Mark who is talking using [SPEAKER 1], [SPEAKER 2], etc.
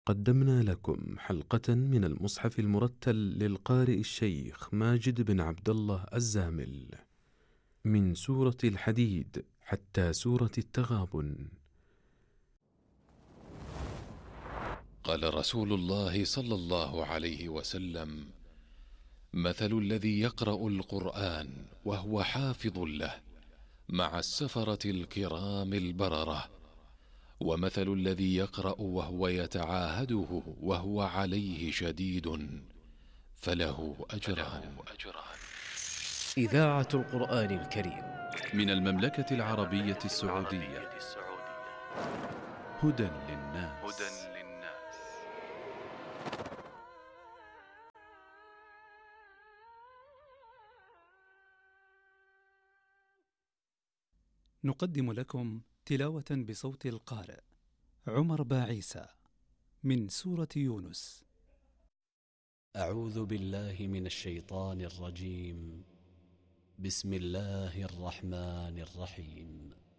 [SPEAKER 1] قدمنا لكم حلقة من المصحف المرتل للقارئ الشيخ ماجد بن عبد الله الزامل، من سورة الحديد حتى سورة التغابن.
[SPEAKER 2] قال رسول الله صلى الله عليه وسلم: مثل الذي يقرأ القرآن وهو حافظ له مع السفرة الكرام البررة، ومثل الذي يقرأ وهو يتعاهده وهو عليه شديد فله أجران.
[SPEAKER 3] إذاعة القرآن الكريم
[SPEAKER 4] من المملكة العربية السعودية. هدى للناس.
[SPEAKER 5] نقدم لكم تلاوة بصوت القارئ عمر باعيسى من سورة يونس.
[SPEAKER 3] أعوذ بالله من الشيطان الرجيم. بسم الله الرحمن الرحيم.